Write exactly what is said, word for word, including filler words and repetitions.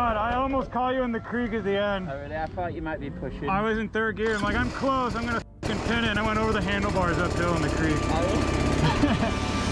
God, I almost caught you in the creek at the end. Oh really? I thought you might be pushing. I was in third gear. I'm like, I'm close. I'm gonna f***ing pin it. And I went over the handlebars uphill in the creek. Oh,